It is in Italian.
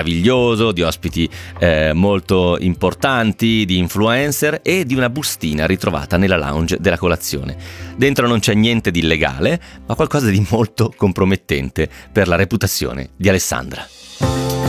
meraviglioso, di ospiti molto importanti, di influencer e di una bustina ritrovata nella lounge della colazione. Dentro non c'è niente di illegale, ma qualcosa di molto compromettente per la reputazione di Alessandra.